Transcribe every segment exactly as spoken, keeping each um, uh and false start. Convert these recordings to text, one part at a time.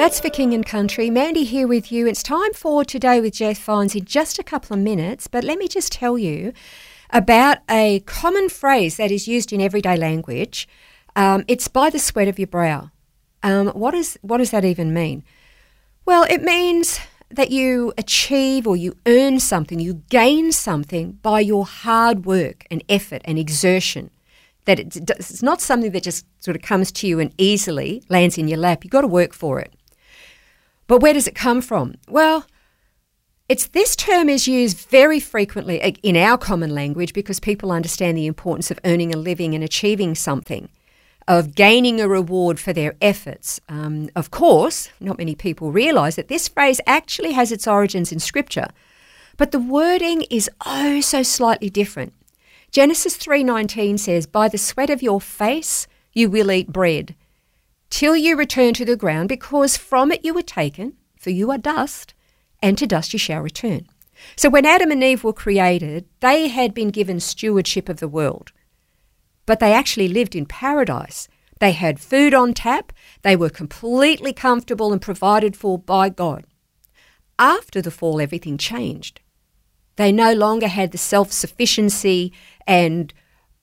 That's for King and Country. Mandy here with you. It's time for Today with Jeff Vines in just a couple of minutes, but let me just tell you about a common phrase that is used in everyday language. Um, it's by the sweat of your brow. Um, what is what does that even mean? Well, it means that you achieve or you earn something, you gain something by your hard work and effort and exertion. That it's not something that just sort of comes to you and easily lands in your lap. You've got to work for it. But where does it come from? Well, it's this term is used very frequently in our common language because people understand the importance of earning a living and achieving something, of gaining a reward for their efforts. Um, of course, not many people realise that this phrase actually has its origins in Scripture, but the wording is oh so slightly different. Genesis three nineteen says, "By the sweat of your face you will eat bread, till you return to the ground, because from it you were taken, for you are dust, and to dust you shall return." So when Adam and Eve were created, they had been given stewardship of the world, but they actually lived in paradise. They had food on tap, they were completely comfortable and provided for by God. After the fall, everything changed. They no longer had the self-sufficiency and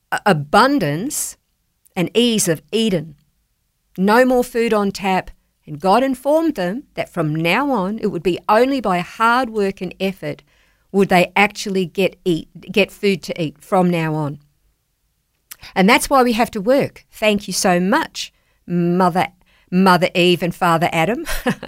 abundance and ease of Eden. No more food on tap, and God informed them that from now on it would be only by hard work and effort would they actually get eat get food to eat from now on. And that's why we have to work. Thank you so much, Mother Mother Eve and Father Adam.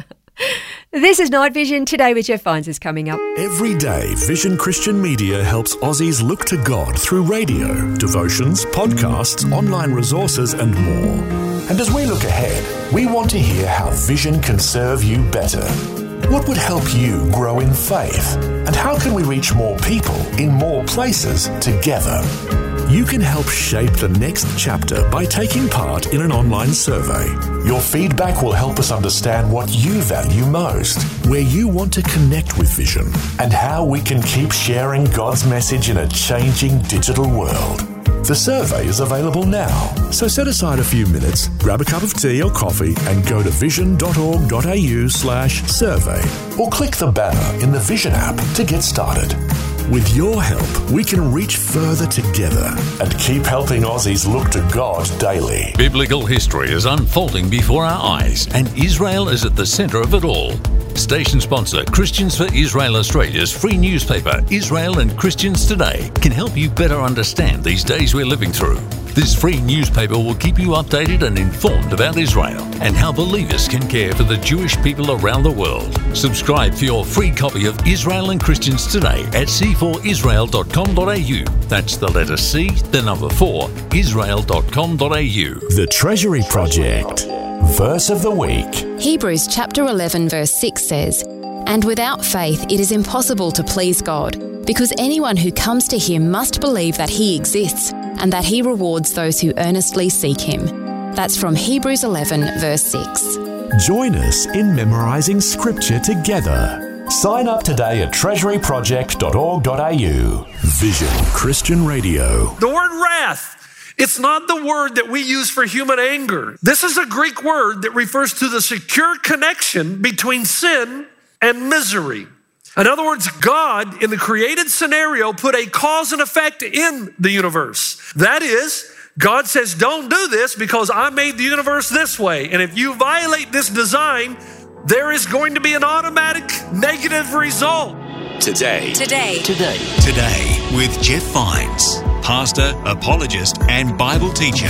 This is Night Vision. Today with Jeff Vines is coming up. Every day, Vision Christian Media helps Aussies look to God through radio, devotions, podcasts, online resources and more. And as we look ahead, we want to hear how Vision can serve you better. What would help you grow in faith? And how can we reach more people in more places together? You can help shape the next chapter by taking part in an online survey. Your feedback will help us understand what you value most, where you want to connect with Vision, and how we can keep sharing God's message in a changing digital world. The survey is available now. So set aside a few minutes, grab a cup of tea or coffee and go to vision.org.au slash survey. Or click the banner in the Vision app to get started. With your help, we can reach further together and keep helping Aussies look to God daily. Biblical history is unfolding before our eyes, and Israel is at the centre of it all. Station sponsor Christians for Israel Australia's free newspaper, Israel and Christians Today, can help you better understand these days we're living through. This free newspaper will keep you updated and informed about Israel and how believers can care for the Jewish people around the world. Subscribe for your free copy of Israel and Christians Today at c four israel dot com dot a u. That's the letter C, the number four, israel dot com dot a u. The Treasury Project. Verse of the week. Hebrews chapter eleven verse six says, "And without faith it is impossible to please God, because anyone who comes to him must believe that he exists and that he rewards those who earnestly seek him." That's from Hebrews eleven verse six. Join us in memorising scripture together. Sign up today at treasury project dot org dot a u. Vision Christian Radio. The word wrath, it's not the word that we use for human anger. This is a Greek word that refers to the secure connection between sin and misery. In other words, God, in the created scenario, put a cause and effect in the universe. That is, God says, don't do this because I made the universe this way. And if you violate this design, there is going to be an automatic negative result. Today. Today. Today. Today with Jeff Vines, pastor, apologist, and Bible teacher.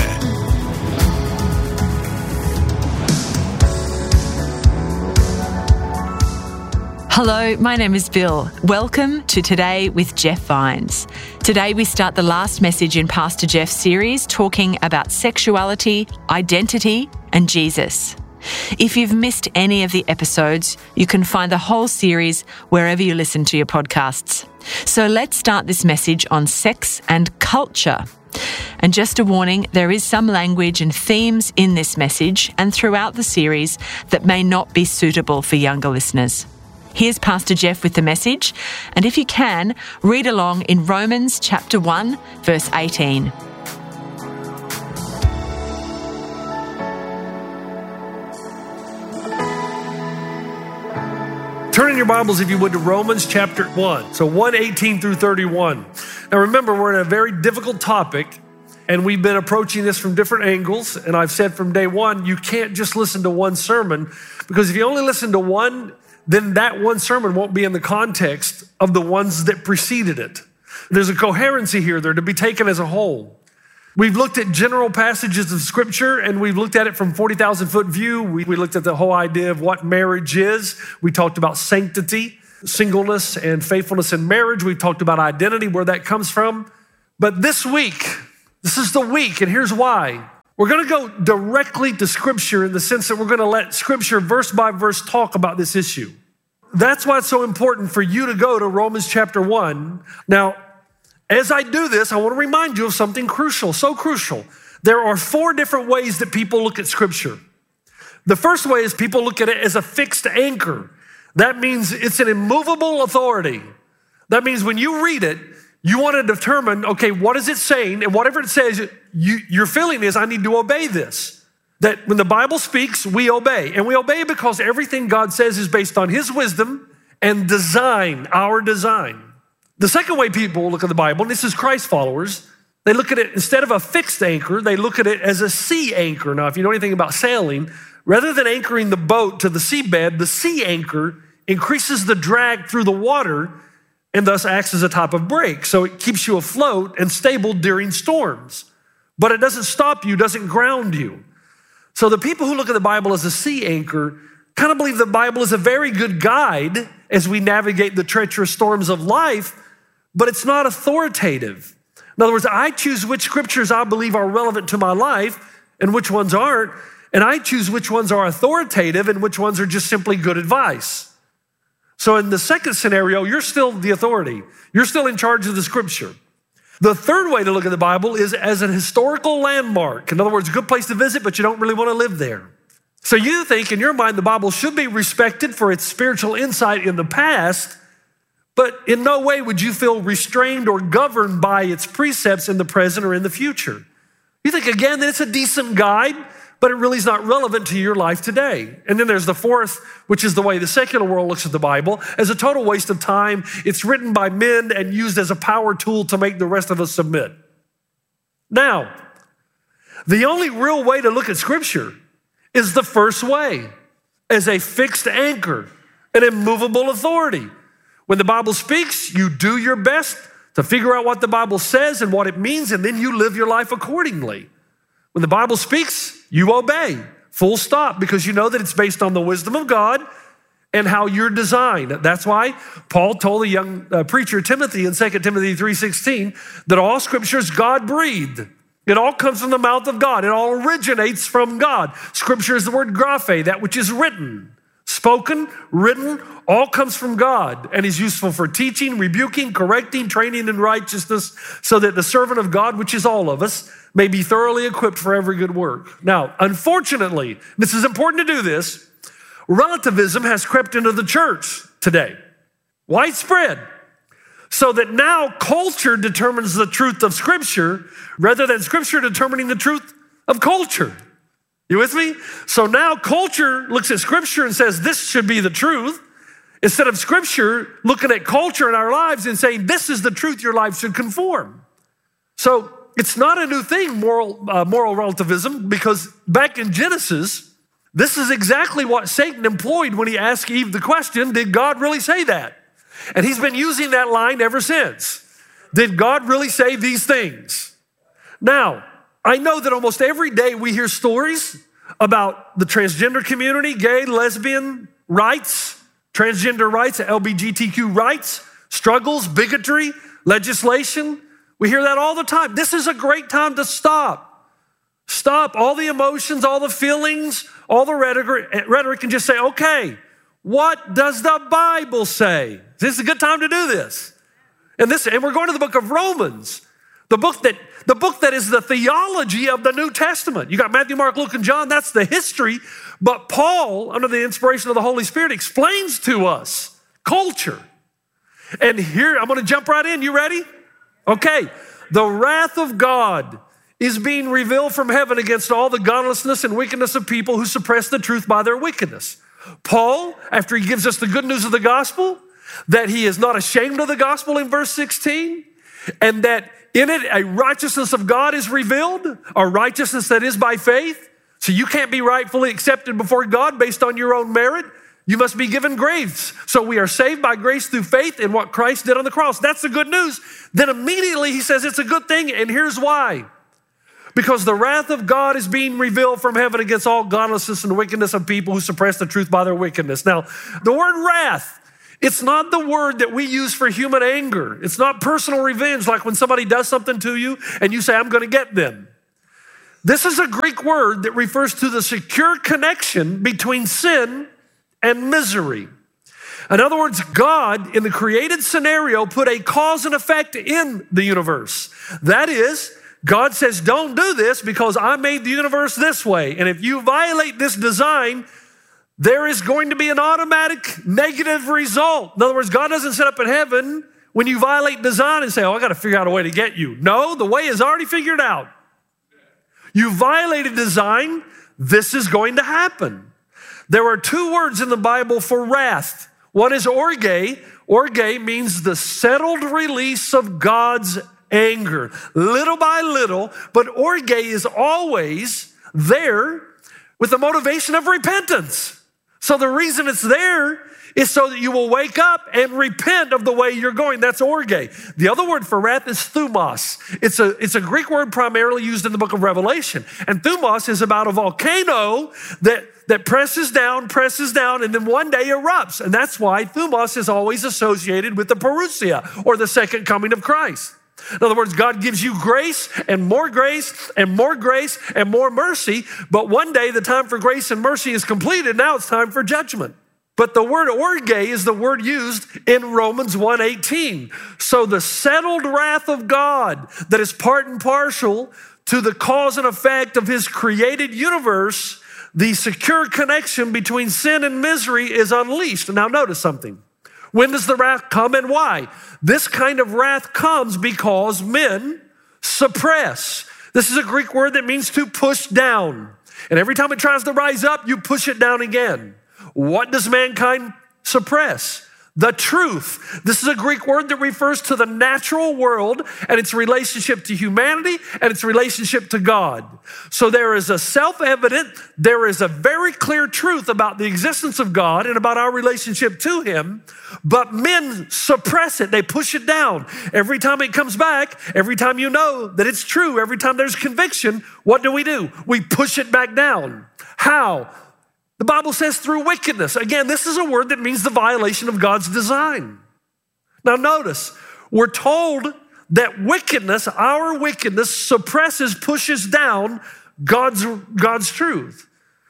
Hello, my name is Bill. Welcome to Today with Jeff Vines. Today we start the last message in Pastor Jeff's series talking about sexuality, identity, and Jesus. If you've missed any of the episodes, you can find the whole series wherever you listen to your podcasts. So let's start this message on sex and culture. And just a warning, there is some language and themes in this message and throughout the series that may not be suitable for younger listeners. Here's Pastor Jeff with the message, and if you can, read along in Romans chapter one, verse eighteen. Turn in your Bibles, if you would, to Romans chapter one. So one eighteen through thirty-one. Now remember, we're in a very difficult topic, and we've been approaching this from different angles. And I've said from day one, you can't just listen to one sermon, because if you only listen to one, then that one sermon won't be in the context of the ones that preceded it. There's a coherency here. They're to be taken as a whole. We've looked at general passages of Scripture, and we've looked at it from forty thousand foot view. We, we looked at the whole idea of what marriage is. We talked about sanctity, singleness, and faithfulness in marriage. We talked about identity, where that comes from. But this week, this is the week, and here's why. We're going to go directly to Scripture in the sense that we're going to let Scripture verse by verse talk about this issue. That's why it's so important for you to go to Romans chapter one. Now, as I do this, I want to remind you of something crucial, so crucial. There are four different ways that people look at Scripture. The first way is people look at it as a fixed anchor. That means it's an immovable authority. That means when you read it, you want to determine, okay, what is it saying? And whatever it says, you, your feeling is, I need to obey this. That when the Bible speaks, we obey. And we obey because everything God says is based on His wisdom and design, our design. The second way people look at the Bible, and this is Christ followers, they look at it instead of a fixed anchor, they look at it as a sea anchor. Now, if you know anything about sailing, rather than anchoring the boat to the seabed, the sea anchor increases the drag through the water and thus acts as a type of brake. So it keeps you afloat and stable during storms. But it doesn't stop you, doesn't ground you. So the people who look at the Bible as a sea anchor kind of believe the Bible is a very good guide as we navigate the treacherous storms of life, but it's not authoritative. In other words, I choose which scriptures I believe are relevant to my life and which ones aren't, and I choose which ones are authoritative and which ones are just simply good advice. So in the second scenario, you're still the authority. You're still in charge of the Scripture. The third way to look at the Bible is as an historical landmark. In other words, a good place to visit, but you don't really want to live there. So you think in your mind the Bible should be respected for its spiritual insight in the past, but in no way would you feel restrained or governed by its precepts in the present or in the future. You think, again, that it's a decent guide, but it really is not relevant to your life today. And then there's the fourth, which is the way the secular world looks at the Bible, as a total waste of time. It's written by men and used as a power tool to make the rest of us submit. Now, the only real way to look at Scripture is the first way, as a fixed anchor, an immovable authority. When the Bible speaks, you do your best to figure out what the Bible says and what it means, and then you live your life accordingly. When the Bible speaks, you obey, full stop, because you know that it's based on the wisdom of God and how you're designed. That's why Paul told the young uh, preacher Timothy in Second Timothy three sixteen that all Scripture is God-breathed. It all comes from the mouth of God. It all originates from God. Scripture is the word graphe, that which is written. Spoken, written, all comes from God and is useful for teaching, rebuking, correcting, training in righteousness, so that the servant of God, which is all of us, may be thoroughly equipped for every good work. Now, unfortunately, this is important to do this, relativism has crept into the church today, widespread, so that now culture determines the truth of Scripture rather than Scripture determining the truth of culture. You with me? So now culture looks at Scripture and says, this should be the truth, instead of Scripture looking at culture in our lives and saying, this is the truth your life should conform. So it's not a new thing, moral, uh, moral relativism, because back in Genesis, this is exactly what Satan employed when he asked Eve the question, did God really say that? And he's been using that line ever since. Did God really say these things? Now, I know that almost every day we hear stories about the transgender community, gay, lesbian rights, transgender rights, L G B T Q rights, struggles, bigotry, legislation. We hear that all the time. This is a great time to stop. Stop all the emotions, all the feelings, all the rhetoric, rhetoric and just say, okay, what does the Bible say? This is a good time to do this. And this, and we're going to the book of Romans, the book that the book that is the theology of the New Testament. You got Matthew, Mark, Luke, and John. That's the history. But Paul, under the inspiration of the Holy Spirit, explains to us culture. And here, I'm going to jump right in. You ready? Okay. The wrath of God is being revealed from heaven against all the godlessness and wickedness of people who suppress the truth by their wickedness. Paul, after he gives us the good news of the gospel, that he is not ashamed of the gospel in verse sixteen, and that in it a righteousness of God is revealed, a righteousness that is by faith. So you can't be rightfully accepted before God based on your own merit. You must be given grace. So we are saved by grace through faith in what Christ did on the cross. That's the good news. Then immediately he says it's a good thing, and here's why. Because the wrath of God is being revealed from heaven against all godlessness and wickedness of people who suppress the truth by their wickedness. Now, the word wrath, it's not the word that we use for human anger. It's not personal revenge, like when somebody does something to you and you say, I'm going to get them. This is a Greek word that refers to the secure connection between sin and misery. In other words, God, in the created scenario, put a cause and effect in the universe. That is, God says, don't do this because I made the universe this way. And if you violate this design, there is going to be an automatic negative result. In other words, God doesn't sit up in heaven when you violate design and say, oh, I got to figure out a way to get you. No, the way is already figured out. You violated design, this is going to happen. There are two words in the Bible for wrath. One is orge. Orge means the settled release of God's anger, little by little, but orge is always there with the motivation of repentance. So the reason it's there is so that you will wake up and repent of the way you're going. That's orge. The other word for wrath is thumos. It's a, it's a Greek word primarily used in the book of Revelation. And thumos is about a volcano that, that presses down, presses down, and then one day erupts. And that's why thumos is always associated with the parousia, or the second coming of Christ. In other words, God gives you grace and more grace and more grace and more mercy. But one day the time for grace and mercy is completed. Now it's time for judgment. But the word orge is the word used in Romans one eighteen. So the settled wrath of God that is part and parcel to the cause and effect of his created universe, the secure connection between sin and misery is unleashed. Now notice something. When does the wrath come and why? This kind of wrath comes because men suppress. This is a Greek word that means to push down. And every time it tries to rise up, you push it down again. What does mankind suppress? The truth. This is a Greek word that refers to the natural world and its relationship to humanity and its relationship to God. So there is a self-evident, there is a very clear truth about the existence of God and about our relationship to him, but men suppress it. They push it down. Every time it comes back, every time you know that it's true, every time there's conviction, what do we do? We push it back down. How? The Bible says through wickedness. Again, this is a word that means the violation of God's design. Now notice, we're told that wickedness, our wickedness, suppresses, pushes down God's, God's truth.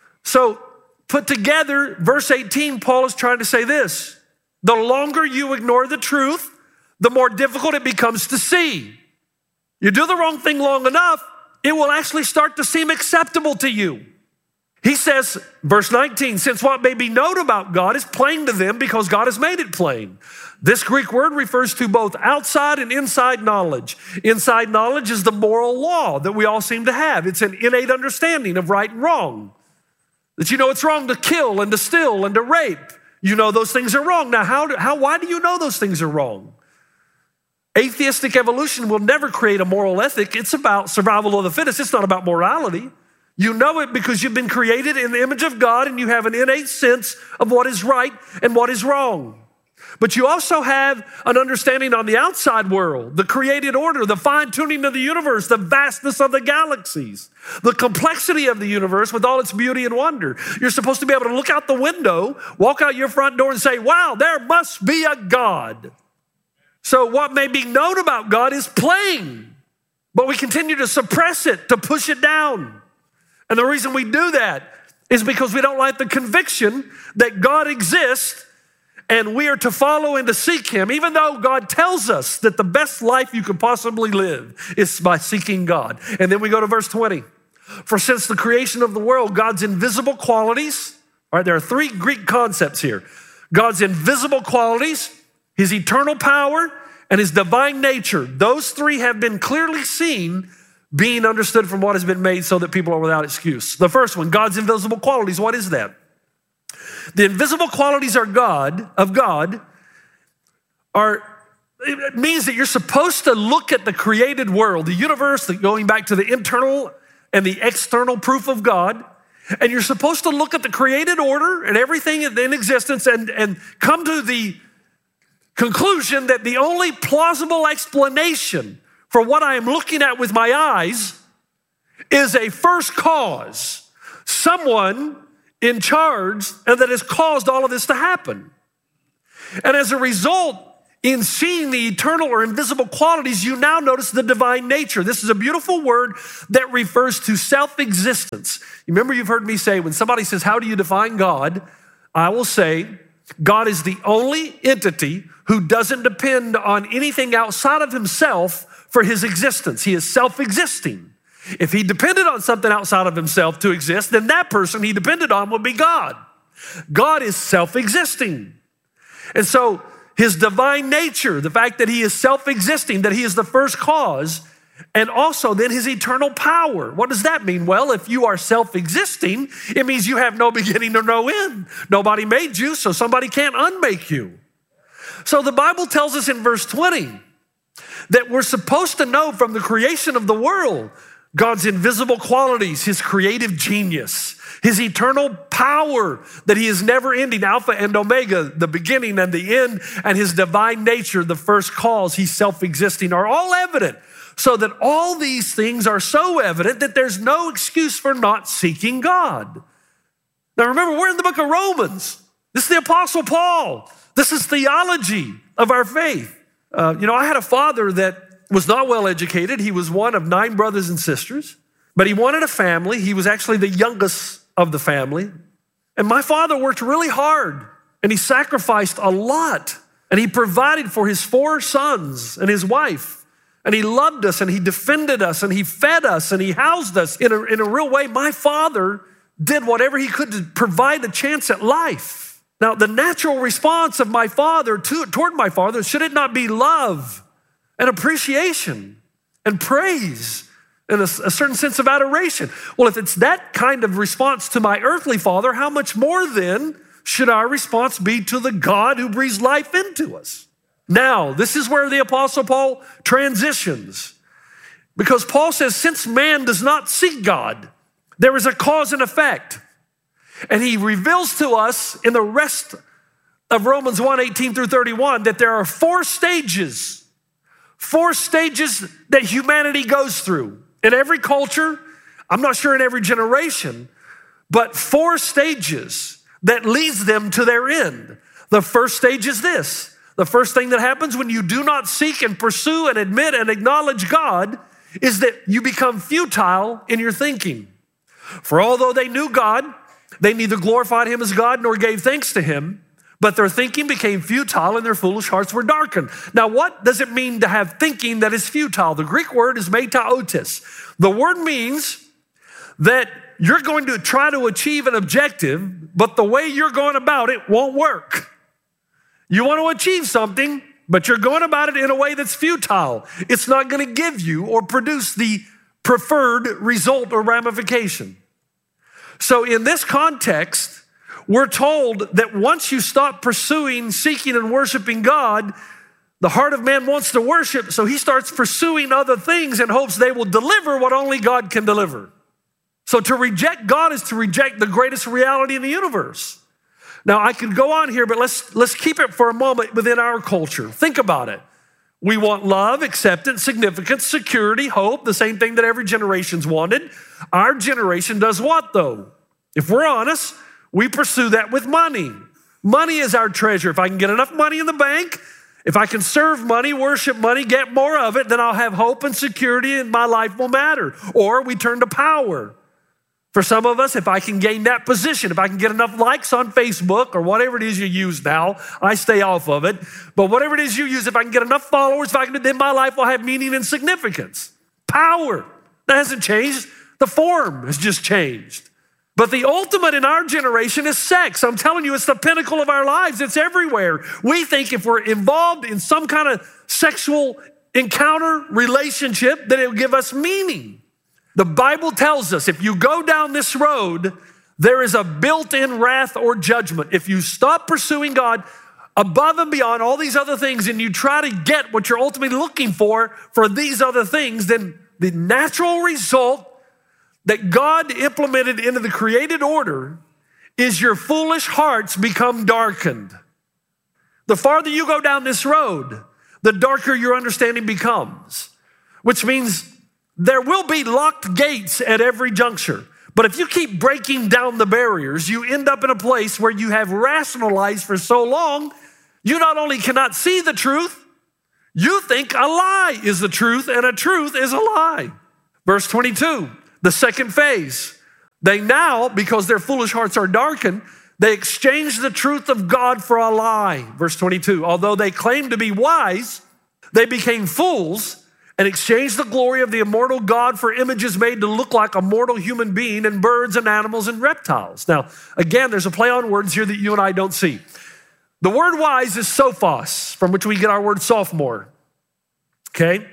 So put together, verse eighteen, Paul is trying to say this. The longer you ignore the truth, the more difficult it becomes to see. You do the wrong thing long enough, it will actually start to seem acceptable to you. He says, verse nineteen, since what may be known about God is plain to them because God has made it plain. This Greek word refers to both outside and inside knowledge. Inside knowledge is the moral law that we all seem to have. It's an innate understanding of right and wrong. That you know it's wrong to kill and to steal and to rape. You know those things are wrong. Now, how, do, how, why do you know those things are wrong? Atheistic evolution will never create a moral ethic. It's about survival of the fittest. It's not about morality. You know it because you've been created in the image of God and you have an innate sense of what is right and what is wrong. But you also have an understanding on the outside world, the created order, the fine-tuning of the universe, the vastness of the galaxies, the complexity of the universe with all its beauty and wonder. You're supposed to be able to look out the window, walk out your front door and say, wow, there must be a God. So what may be known about God is plain, but we continue to suppress it, to push it down. And the reason we do that is because we don't like the conviction that God exists and we are to follow and to seek him, even though God tells us that the best life you could possibly live is by seeking God. And then we go to verse twenty. For since the creation of the world, God's invisible qualities, all right, there are three Greek concepts here. God's invisible qualities, his eternal power, and his divine nature. Those three have been clearly seen being understood from what has been made so that people are without excuse. The first one, God's invisible qualities, what is that? The invisible qualities are God, of God are, it means that you're supposed to look at the created world, the universe, going back to the internal and the external proof of God. And you're supposed to look at the created order and everything in existence and, and come to the conclusion that the only plausible explanation for what I am looking at with my eyes is a first cause, someone in charge, and that has caused all of this to happen. And as a result, in seeing the eternal or invisible qualities, you now notice the divine nature. This is a beautiful word that refers to self-existence. You remember, you've heard me say, when somebody says, how do you define God? I will say, God is the only entity who doesn't depend on anything outside of himself for his existence. He is self-existing. If he depended on something outside of himself to exist, then that person he depended on would be God. God is self-existing. And so his divine nature, the fact that he is self-existing, that he is the first cause, and also then his eternal power. What does that mean? Well, if you are self-existing, it means you have no beginning or no end. Nobody made you, so somebody can't unmake you. So the Bible tells us in verse twenty that we're supposed to know from the creation of the world God's invisible qualities, his creative genius, his eternal power, that he is never ending, Alpha and Omega, the beginning and the end, and his divine nature, the first cause, he's self-existing, are all evident. So that all these things are so evident that there's no excuse for not seeking God. Now remember, we're in the book of Romans. This is the Apostle Paul. This is theology of our faith. Uh, you know, I had a father that was not well educated. He was one of nine brothers and sisters, but he wanted a family. He was actually the youngest of the family. And my father worked really hard and he sacrificed a lot and he provided for his four sons and his wife. And he loved us and he defended us and he fed us and he housed us in a, in a real way. My father did whatever he could to provide a chance at life. Now, the natural response of my father to, toward my father, should it not be love and appreciation and praise and a, a certain sense of adoration? Well, if it's that kind of response to my earthly father, how much more then should our response be to the God who breathes life into us? Now, this is where the Apostle Paul transitions, because Paul says, since man does not seek God, there is a cause and effect. And he reveals to us in the rest of Romans one, eighteen through thirty-one, that there are four stages, four stages that humanity goes through in every culture. I'm not sure in every generation, but four stages that leads them to their end. The first stage is this. The first thing that happens when you do not seek and pursue and admit and acknowledge God is that you become futile in your thinking. For although they knew God, they neither glorified him as God nor gave thanks to him, but their thinking became futile and their foolish hearts were darkened. Now, what does it mean to have thinking that is futile? The Greek word is metaotis. The word means that you're going to try to achieve an objective, but the way you're going about it won't work. You want to achieve something, but you're going about it in a way that's futile. It's not going to give you or produce the preferred result or ramification. So in this context, we're told that once you stop pursuing, seeking, and worshiping God, the heart of man wants to worship, so he starts pursuing other things in hopes they will deliver what only God can deliver. So to reject God is to reject the greatest reality in the universe. Now, I could go on here, but let's, let's keep it for a moment within our culture. Think about it. We want love, acceptance, significance, security, hope, the same thing that every generation's wanted. Our generation does what, though? If we're honest, we pursue that with money. Money is our treasure. If I can get enough money in the bank, if I can serve money, worship money, get more of it, then I'll have hope and security and my life will matter. Or we turn to power. For some of us, if I can gain that position, if I can get enough likes on Facebook or whatever it is you use now, I stay off of it. But whatever it is you use, if I can get enough followers, if I can, then my life will have meaning and significance. Power. That hasn't changed. The form has just changed. But the ultimate in our generation is sex. I'm telling you, it's the pinnacle of our lives. It's everywhere. We think if we're involved in some kind of sexual encounter, relationship, that it will give us meaning. The Bible tells us if you go down this road, there is a built-in wrath or judgment. If you stop pursuing God above and beyond all these other things and you try to get what you're ultimately looking for for these other things, then the natural result that God implemented into the created order is your foolish hearts become darkened. The farther you go down this road, the darker your understanding becomes, which means there will be locked gates at every juncture. But if you keep breaking down the barriers, you end up in a place where you have rationalized for so long, you not only cannot see the truth, you think a lie is the truth and a truth is a lie. Verse twenty-two, the second phase. They now, because their foolish hearts are darkened, they exchange the truth of God for a lie. Verse twenty-two, although they claimed to be wise, they became fools and exchanged the glory of the immortal God for images made to look like a mortal human being and birds and animals and reptiles. Now, again, there's a play on words here that you and I don't see. The word wise is sophos, from which we get our word sophomore, okay?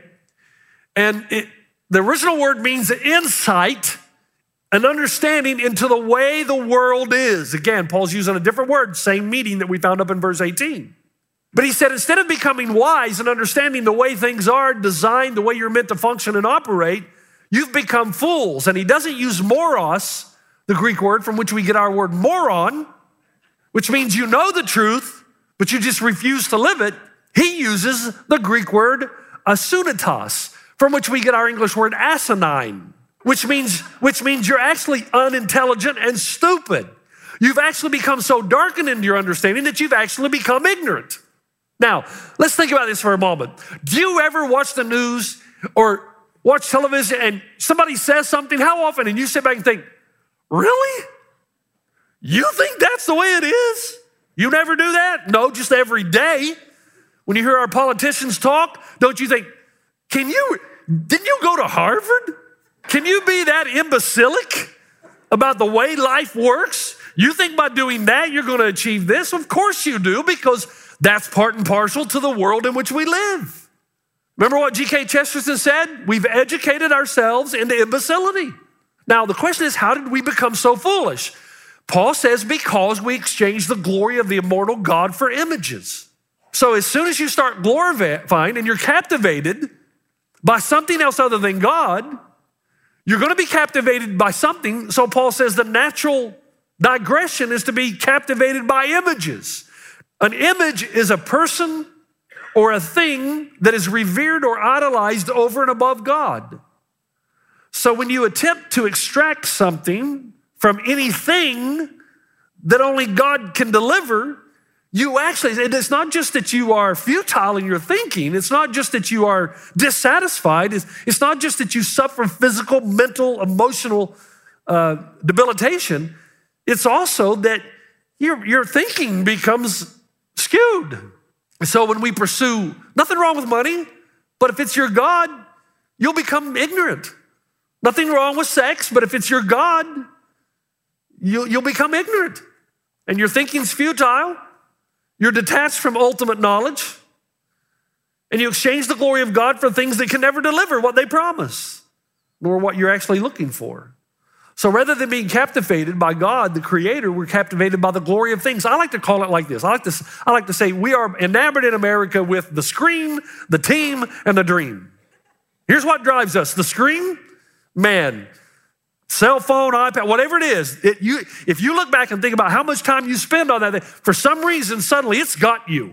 And it, the original word means insight, an understanding into the way the world is. Again, Paul's using a different word, same meaning that we found up in verse eighteen. But he said, instead of becoming wise and understanding the way things are designed, the way you're meant to function and operate, you've become fools. And he doesn't use moros, the Greek word from which we get our word moron, which means you know the truth, but you just refuse to live it. He uses the Greek word asunitas, from which we get our English word asinine, which means, which means you're actually unintelligent and stupid. You've actually become so darkened into your understanding that you've actually become ignorant. Now, let's think about this for a moment. Do you ever watch the news or watch television and somebody says something? How often? And you sit back and think, really? You think that's the way it is? You never do that? No, just every day. When you hear our politicians talk, don't you think, can you, didn't you go to Harvard? Can you be that imbecilic about the way life works? You think by doing that you're going to achieve this? Of course you do, because that's part and parcel to the world in which we live. Remember what G K Chesterton said? We've educated ourselves into imbecility. Now, the question is, how did we become so foolish? Paul says, because we exchanged the glory of the immortal God for images. So as soon as you start glorifying and you're captivated by something else other than God, you're going to be captivated by something. So Paul says the natural digression is to be captivated by images. An image is a person or a thing that is revered or idolized over and above God. So when you attempt to extract something from anything that only God can deliver, you actually, it's not just that you are futile in your thinking. It's not just that you are dissatisfied. It's, it's not just that you suffer physical, mental, emotional uh, debilitation. It's also that your, your thinking becomes skewed. So when we pursue, nothing wrong with money, but if it's your God, you'll become ignorant. Nothing wrong with sex, but if it's your God, you'll, you'll become ignorant. And your thinking's futile. You're detached from ultimate knowledge. And you exchange the glory of God for things that can never deliver what they promise, nor what you're actually looking for. So rather than being captivated by God, the Creator, we're captivated by the glory of things. I like to call it like this. I like to, I like to say we are enamored in America with the screen, the team, and the dream. Here's what drives us. The screen, man, cell phone, iPad, whatever it is. It, you, if you look back and think about how much time you spend on that, for some reason, suddenly it's got you.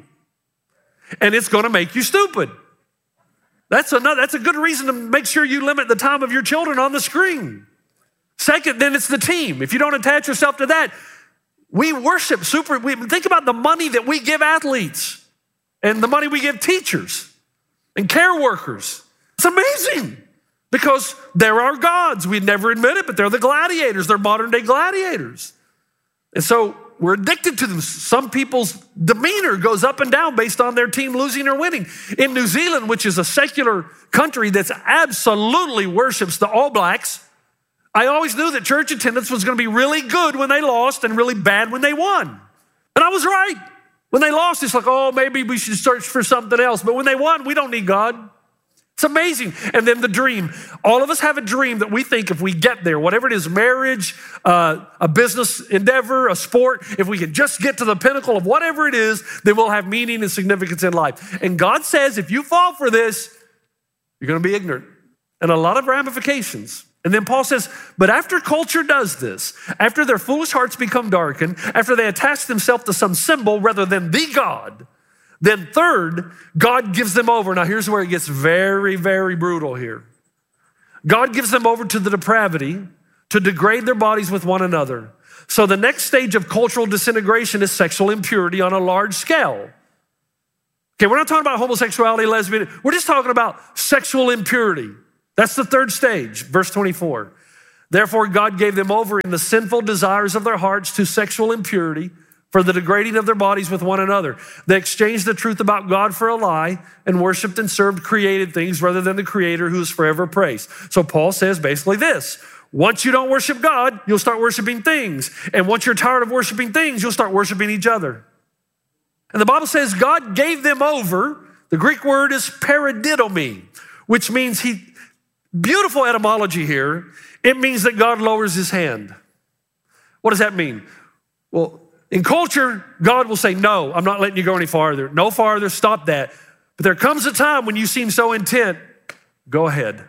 And it's going to make you stupid. That's, another, that's a good reason to make sure you limit the time of your children on the screen. Second, then it's the team. If you don't attach yourself to that, we worship super. We, think about the money that we give athletes and the money we give teachers and care workers. It's amazing because they're our gods. We'd never admit it, but they're the gladiators. They're modern day gladiators. And so we're addicted to them. Some people's demeanor goes up and down based on their team losing or winning. In New Zealand, which is a secular country that absolutely worships the All Blacks, I always knew that church attendance was going to be really good when they lost and really bad when they won. And I was right. When they lost, it's like, oh, maybe we should search for something else. But when they won, we don't need God. It's amazing. And then the dream. All of us have a dream that we think if we get there, whatever it is, marriage, uh, a business endeavor, a sport, if we can just get to the pinnacle of whatever it is, then we'll have meaning and significance in life. And God says, if you fall for this, you're going to be ignorant. And a lot of ramifications. And then Paul says, but after culture does this, after their foolish hearts become darkened, after they attach themselves to some symbol rather than the God, then third, God gives them over. Now here's where it gets very, very brutal here. God gives them over to the depravity to degrade their bodies with one another. So the next stage of cultural disintegration is sexual impurity on a large scale. Okay, we're not talking about homosexuality, lesbian. We're just talking about sexual impurity. That's the third stage, verse twenty-four. Therefore, God gave them over in the sinful desires of their hearts to sexual impurity for the degrading of their bodies with one another. They exchanged the truth about God for a lie and worshiped and served created things rather than the Creator who is forever praised. So Paul says basically this. Once you don't worship God, you'll start worshiping things. And once you're tired of worshiping things, you'll start worshiping each other. And the Bible says God gave them over. The Greek word is paradidomi, which means he, beautiful etymology here. It means that God lowers his hand. What does that mean? Well, in culture, God will say, no, I'm not letting you go any farther. No farther, stop that. But there comes a time when you seem so intent, go ahead.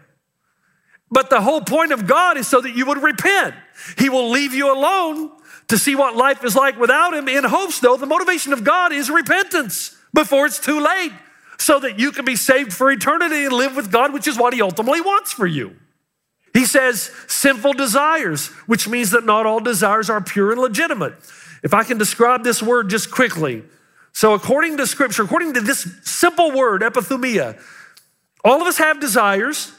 But the whole point of God is so that you would repent. He will leave you alone to see what life is like without him in hopes, though, the motivation of God is repentance before it's too late so that you can be saved for eternity and live with God, which is what he ultimately wants for you. He says sinful desires, which means that not all desires are pure and legitimate. If I can describe this word just quickly. So according to scripture, according to this simple word, epithumia, all of us have desires.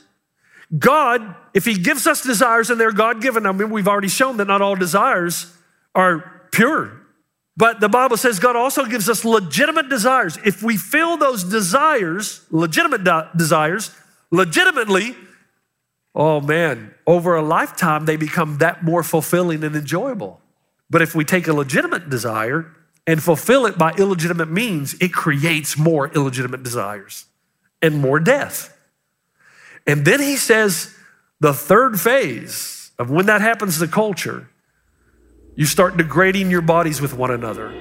God, if he gives us desires and they're God-given, I mean, we've already shown that not all desires are pure. But the Bible says God also gives us legitimate desires. If we fill those desires, legitimate de- desires, legitimately, oh man, over a lifetime, they become that more fulfilling and enjoyable. But if we take a legitimate desire and fulfill it by illegitimate means, it creates more illegitimate desires and more death. And then he says the third phase of when that happens to culture, you start degrading your bodies with one another.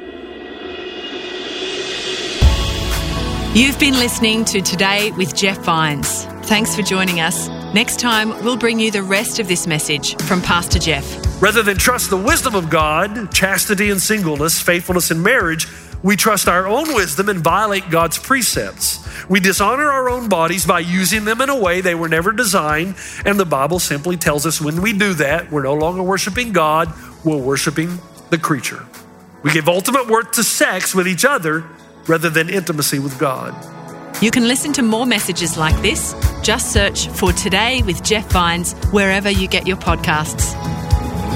You've been listening to Today with Jeff Vines. Thanks for joining us. Next time, we'll bring you the rest of this message from Pastor Jeff. Rather than trust the wisdom of God, chastity and singleness, faithfulness in marriage, we trust our own wisdom and violate God's precepts. We dishonor our own bodies by using them in a way they were never designed, and the Bible simply tells us when we do that, we're no longer worshiping God, we're worshiping the creature. We give ultimate worth to sex with each other rather than intimacy with God. You can listen to more messages like this. Just search for Today with Jeff Vines wherever you get your podcasts.